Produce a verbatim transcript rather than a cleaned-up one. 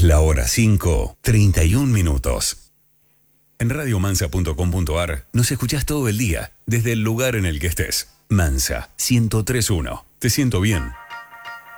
la hora cinco, treinta y un minutos. En radio mansa punto com punto ar nos escuchás todo el día, desde el lugar en el que estés. Mansa, ciento tres punto uno. Te siento bien.